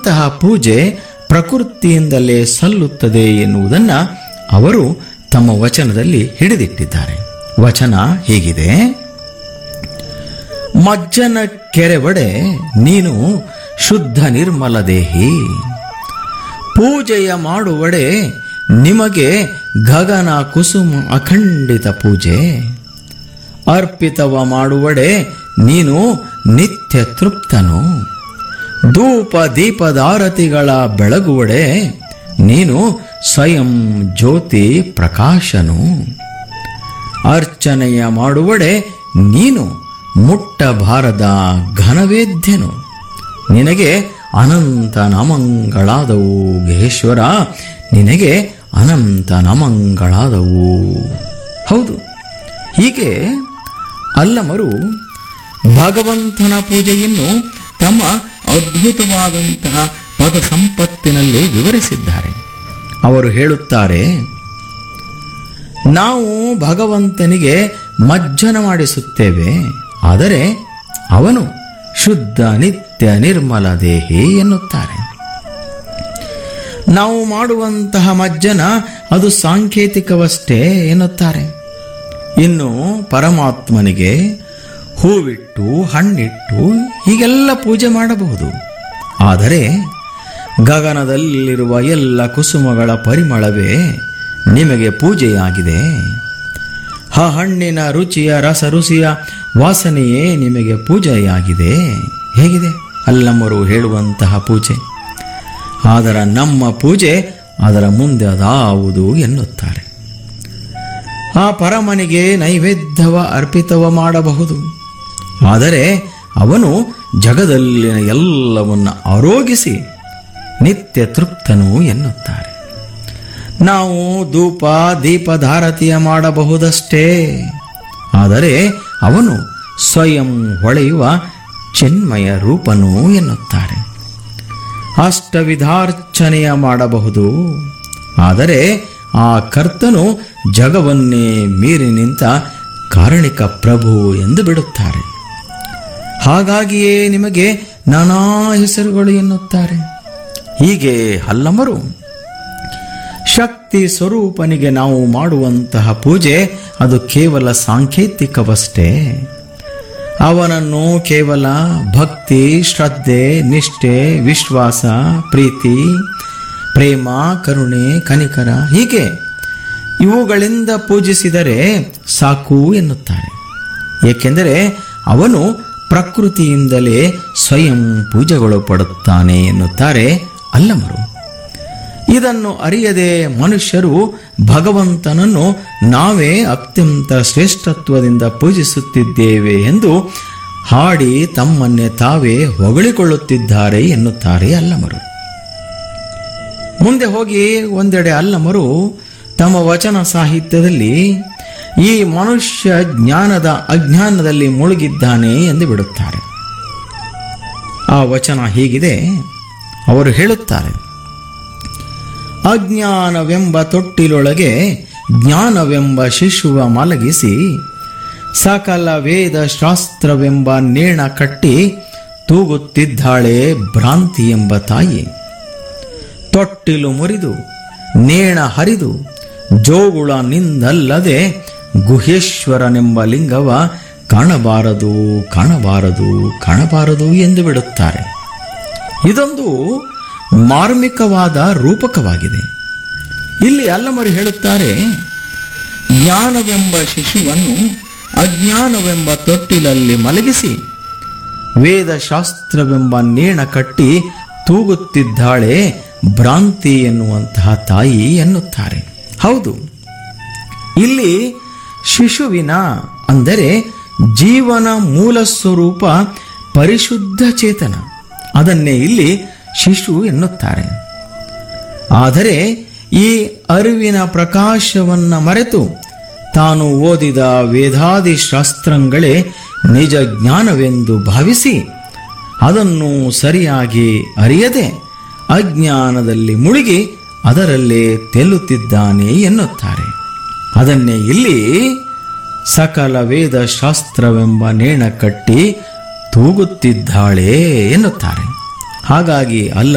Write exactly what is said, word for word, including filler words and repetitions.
ಇಂತಹ ಪೂಜೆ ಪ್ರಕೃತಿಯಿಂದಲೇ ಸಲ್ಲುತ್ತದೆ ಎನ್ನುವುದನ್ನು ಅವರು ತಮ್ಮ ವಚನದಲ್ಲಿ ಹಿಡಿದಿಟ್ಟಿದ್ದಾರೆ. ವಚನ ಹೀಗಿದೆ: ಮಜ್ಜನ ಕೆರೆವಡೆ ನೀನು ಶುದ್ಧ ನಿರ್ಮಲ ದೇಹಿ, ಪೂಜೆಯ ಮಾಡುವಡೆ ನಿಮಗೆ ಗಗನ ಕುಸುಮ ಅಖಂಡಿತ ಪೂಜೆ, ಅರ್ಪಿತವ ಮಾಡುವಡೆ ನೀನು ನಿತ್ಯ ತೃಪ್ತನು, ಧೂಪ ದೀಪದಾರತಿಗಳ ಬೆಳಗುವಡೆ ನೀನು ಸ್ವಯಂ ಜ್ಯೋತಿ ಪ್ರಕಾಶನು, ಅರ್ಚನೆಯ ಮಾಡುವಡೆ ನೀನು ಮುಟ್ಟಬಾರದ ಘನವೇದ್ಯನು, ನಿನಗೆ ಅನಂತ ನಮಂಗಳಾದವು ಗೇಶ್ವರ, ನಿನಗೆ ಅನಂತ ನಮಂಗಳಾದವು. ಹೌದು, ಹೀಗೆ ಅಲ್ಲಮರು ಭಗವಂತನ ಪೂಜೆಯನ್ನು ತಮ್ಮ ಅದ್ಭುತವಾದಂತಹ ಪದ ಸಂಪತ್ತಿನಲ್ಲಿ ವಿವರಿಸಿದ್ದಾರೆ. ಅವರು ಹೇಳುತ್ತಾರೆ, ನಾವು ಭಗವಂತನಿಗೆ ಮಜ್ಜನ ಮಾಡಿಸುತ್ತೇವೆ, ಆದರೆ ಅವನು ಶುದ್ಧ ನಿತ್ಯ ನಿರ್ಮಲ ದೇಹಿ ಎನ್ನುತ್ತಾರೆ. ನಾವು ಮಾಡುವಂತಹ ಮಜ್ಜನ ಅದು ಸಾಂಕೇತಿಕವಷ್ಟೇ ಎನ್ನುತ್ತಾರೆ. ಇನ್ನು ಪರಮಾತ್ಮನಿಗೆ ಹೂವಿಟ್ಟು ಹಣ್ಣಿಟ್ಟು ಹೀಗೆಲ್ಲ ಪೂಜೆ ಮಾಡಬಹುದು, ಆದರೆ ಗಗನದಲ್ಲಿರುವ ಎಲ್ಲ ಕುಸುಮಗಳ ಪರಿಮಳವೇ ನಿಮಗೆ ಪೂಜೆಯಾಗಿದೆ. ಆ ಹಣ್ಣಿನ ರುಚಿಯ ರಸ ರುಚಿಯ ವಾಸನೆಯೇ ನಿಮಗೆ ಪೂಜೆಯಾಗಿದೆ. ಹೇಗಿದೆ ಅಲ್ಲಮರು ಹೇಳುವಂತಹ ಪೂಜೆ? ಆದರೆ ನಮ್ಮ ಪೂಜೆ ಅದರ ಮುಂದೆ ಅದಾವುದು ಎನ್ನುತ್ತಾರೆ. ಆ ಪರಮನಿಗೆ ನೈವೇದ್ಯವ ಅರ್ಪಿತವ ಮಾಡಬಹುದು, ಆದರೆ ಅವನು ಜಗದಲ್ಲಿನ ಎಲ್ಲವನ್ನು ಆರೋಗಿಸಿ ನಿತ್ಯ ತೃಪ್ತನು ಎನ್ನುತ್ತಾರೆ. ನಾವು ಧೂಪ ದೀಪಧಾರತಿಯ ಮಾಡಬಹುದಷ್ಟೇ, ಆದರೆ ಅವನು ಸ್ವಯಂ ಹೊಳೆಯುವ ಚಿನ್ಮಯ ರೂಪನು ಎನ್ನುತ್ತಾರೆ. ಅಷ್ಟವಿಧಾರ್ಚನೆಯ ಮಾಡಬಹುದು, ಆದರೆ ಆ ಕರ್ತನು ಜಗವನ್ನೇ ಮೀರಿ ನಿಂತ ಕಾರಣಿಕ ಪ್ರಭು ಎಂದು ಬಿಡುತ್ತಾರೆ. ಹಾಗಾಗಿಯೇ ನಿಮಗೆ ನಾನಾ ಹೆಸರುಗಳು ಎನ್ನುತ್ತಾರೆ. ಹೀಗೆ ಅಲ್ಲಮರು ಶಕ್ತಿ ಸ್ವರೂಪನಿಗೆ ನಾವು ಮಾಡುವಂತಹ ಪೂಜೆ ಅದು ಕೇವಲ ಸಾಂಕೇತಿಕವಷ್ಟೇ. ಅವನನ್ನು ಕೇವಲ ಭಕ್ತಿ, ಶ್ರದ್ಧೆ, ನಿಷ್ಠೆ, ವಿಶ್ವಾಸ, ಪ್ರೀತಿ, ಪ್ರೇಮ, ಕರುಣೆ, ಕನಿಕರ ಹೀಗೆ ಇವುಗಳಿಂದ ಪೂಜಿಸಿದರೆ ಸಾಕು ಎನ್ನುತ್ತಾರೆ. ಏಕೆಂದರೆ ಅವನು ಪ್ರಕೃತಿಯಿಂದಲೇ ಸ್ವಯಂ ಪೂಜೆಗೊಳಪಡುತ್ತಾನೆ ಎನ್ನುತ್ತಾರೆ ಅಲ್ಲಮರು. ಇದನ್ನು ಅರಿಯದೆ ಮನುಷ್ಯರು ಭಗವಂತನನ್ನು ನಾವೇ ಅತ್ಯಂತ ಶ್ರೇಷ್ಠತ್ವದಿಂದ ಪೂಜಿಸುತ್ತಿದ್ದೇವೆ ಎಂದು ಹಾಡಿ ತಮ್ಮನ್ನೇ ತಾವೇ ಹೊಗಳಿಕೊಳ್ಳುತ್ತಿದ್ದಾರೆ ಎನ್ನುತ್ತಾರೆ ಅಲ್ಲಮರು. ಮುಂದೆ ಹೋಗಿ ಒಂದೆಡೆ ಅಲ್ಲಮರು ತಮ್ಮ ವಚನ ಸಾಹಿತ್ಯದಲ್ಲಿ ಈ ಮನುಷ್ಯ ಜ್ಞಾನದ ಅಜ್ಞಾನದಲ್ಲಿ ಮುಳುಗಿದ್ದಾನೆ ಎಂದು ಬಿಡುತ್ತಾರೆ. ಆ ವಚನ ಹೀಗಿದೆ. ಅವರು ಹೇಳುತ್ತಾರೆ, ಅಜ್ಞಾನವೆಂಬ ತೊಟ್ಟಿಲೊಳಗೆ ಜ್ಞಾನವೆಂಬ ಶಿಶುವ ಮಲಗಿಸಿ ಸಕಲ ವೇದ ಶಾಸ್ತ್ರವೆಂಬ ನೇಣ ಕಟ್ಟಿ ತೂಗುತ್ತಿದ್ದಾಳೆ ಭ್ರಾಂತಿ ಎಂಬ ತಾಯಿ. ತೊಟ್ಟಿಲು ಮುರಿದು ನೇಣ ಹರಿದು ಜೋಗುಳ ನಿಂದಲ್ಲದೆ ಗುಹೇಶ್ವರನೆಂಬ ಲಿಂಗವ ಕಾಣಬಾರದು ಕಾಣಬಾರದು ಕಾಣಬಾರದು ಎಂದು ಬಿಡುತ್ತಾರೆ. ಇದೊಂದು ಮಾರ್ಮಿಕವಾದ ರೂಪಕವಾಗಿದೆ. ಇಲ್ಲಿ ಅಲ್ಲಮರು ಹೇಳುತ್ತಾರೆ, ಜ್ಞಾನವೆಂಬ ಶಿಶುವನ್ನು ಅಜ್ಞಾನವೆಂಬ ತೊಟ್ಟಿಲಲ್ಲಿ ಮಲಗಿಸಿ ವೇದಶಾಸ್ತ್ರವೆಂಬ ನೇಣ ಕಟ್ಟಿ ತೂಗುತ್ತಿದ್ದಾಳೆ ಭ್ರಾಂತಿ ಎನ್ನುವಂತಹ ತಾಯಿ ಎನ್ನುತ್ತಾರೆ. ಹೌದು, ಇಲ್ಲಿ ಶಿಶುವಿನ ಅಂದರೆ ಜೀವನ ಮೂಲ ಸ್ವರೂಪ ಪರಿಶುದ್ಧ ಚೇತನ, ಅದನ್ನೇ ಇಲ್ಲಿ ಶಿಶು ಎನ್ನುತ್ತಾರೆ. ಆದರೆ ಈ ಅರಿವಿನ ಪ್ರಕಾಶವನ್ನ ಮರೆತು ತಾನು ಓದಿದ ವೇದಾದಿ ಶಾಸ್ತ್ರಗಳೇ ನಿಜ ಜ್ಞಾನವೆಂದು ಭಾವಿಸಿ ಅದನ್ನು ಸರಿಯಾಗಿ ಅರಿಯದೆ ಅಜ್ಞಾನದಲ್ಲಿ ಮುಳುಗಿ ಅದರಲ್ಲೇ ತೆಲ್ಲುತ್ತಿದ್ದಾನೆ ಎನ್ನುತ್ತಾರೆ. ಅದನ್ನೇ ಇಲ್ಲಿ ಸಕಲ ವೇದ ಶಾಸ್ತ್ರವೆಂಬ ನೇಣ ಕಟ್ಟಿ ತೂಗುತ್ತಿದ್ದಾಳೆ ಎನ್ನುತ್ತಾರೆ. ಹಾಗಾಗಿ ಅಲ್ಲ